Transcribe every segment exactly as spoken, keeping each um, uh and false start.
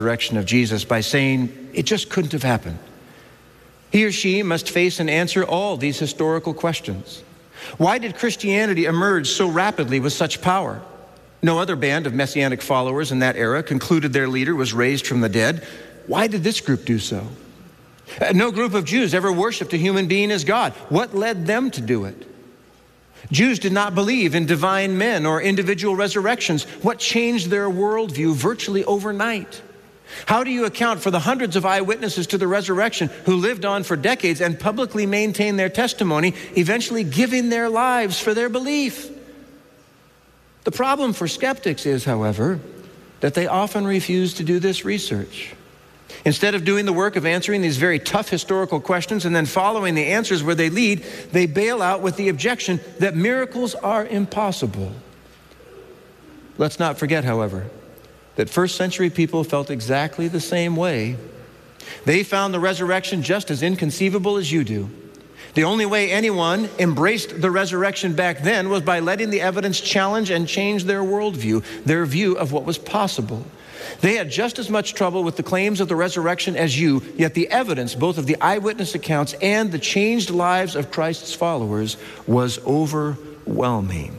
resurrection of Jesus by saying it just couldn't have happened. He or she must face and answer all these historical questions. Why did Christianity emerge so rapidly with such power? No other band of messianic followers in that era concluded their leader was raised from the dead. Why did this group do so? No group of Jews ever worshiped a human being as God. What led them to do it? Jews did not believe in divine men or individual resurrections. What changed their worldview virtually overnight? How do you account for the hundreds of eyewitnesses to the resurrection who lived on for decades and publicly maintained their testimony, eventually giving their lives for their belief? The problem for skeptics is, however, that they often refuse to do this research. Instead of doing the work of answering these very tough historical questions and then following the answers where they lead, they bail out with the objection that miracles are impossible. Let's not forget, however, that first century people felt exactly the same way. They found the resurrection just as inconceivable as you do. The only way anyone embraced the resurrection back then was by letting the evidence challenge and change their worldview, their view of what was possible. They had just as much trouble with the claims of the resurrection as you, yet the evidence, both of the eyewitness accounts and the changed lives of Christ's followers, was overwhelming.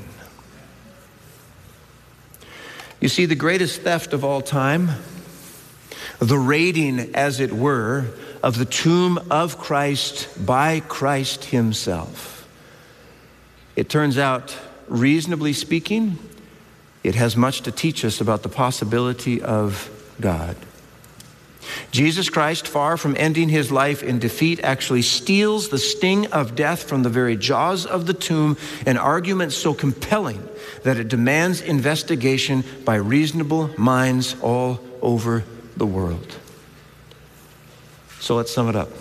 You see, the greatest theft of all time, the raiding, as it were, of the tomb of Christ by Christ himself. It turns out, reasonably speaking, it has much to teach us about the possibility of God. Jesus Christ, far from ending his life in defeat, actually steals the sting of death from the very jaws of the tomb, an argument so compelling that it demands investigation by reasonable minds all over the world. So let's sum it up.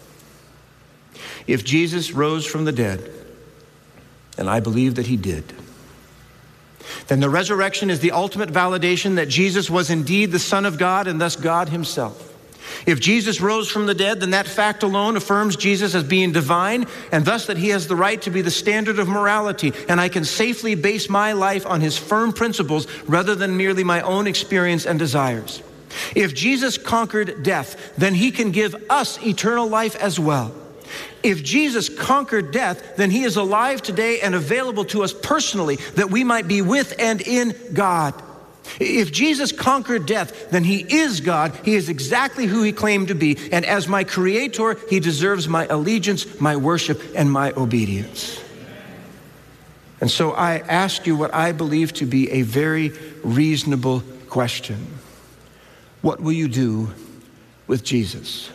If Jesus rose from the dead, and I believe that he did, then the resurrection is the ultimate validation that Jesus was indeed the Son of God and thus God himself. If Jesus rose from the dead, then that fact alone affirms Jesus as being divine and thus that he has the right to be the standard of morality, and I can safely base my life on his firm principles rather than merely my own experience and desires. If Jesus conquered death, then he can give us eternal life as well. If Jesus conquered death, then he is alive today and available to us personally that we might be with and in God. If Jesus conquered death, then he is God. He is exactly who he claimed to be. And as my creator, he deserves my allegiance, my worship, and my obedience. And so I ask you what I believe to be a very reasonable question. What will you do with Jesus?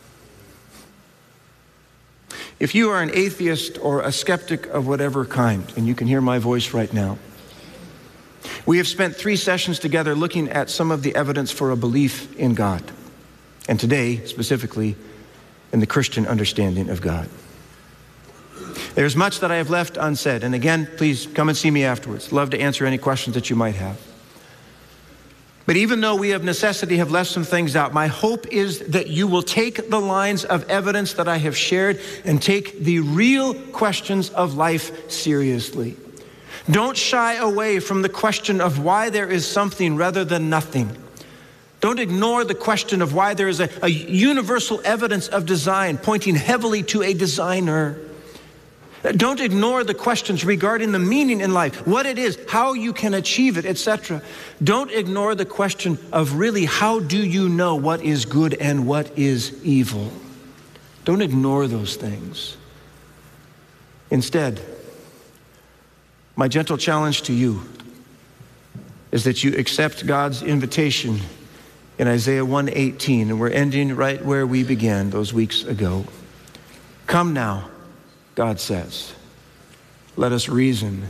If you are an atheist or a skeptic of whatever kind, and you can hear my voice right now, we have spent three sessions together looking at some of the evidence for a belief in God, and today, specifically, in the Christian understanding of God. There's much that I have left unsaid, and again, please come and see me afterwards. Love to answer any questions that you might have. But even though we of necessity have left some things out, my hope is that you will take the lines of evidence that I have shared and take the real questions of life seriously. Don't shy away from the question of why there is something rather than nothing. Don't ignore the question of why there is a, a universal evidence of design pointing heavily to a designer. Don't ignore the questions regarding the meaning in life, what it is, how you can achieve it, et cetera. Don't ignore the question of really how do you know what is good and what is evil. Don't ignore those things. Instead, my gentle challenge to you is that you accept God's invitation in Isaiah one eighteen, and we're ending right where we began those weeks ago. Come now, God says, let us reason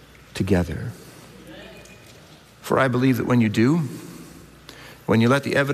together. For I believe that when you do, when you let the evidence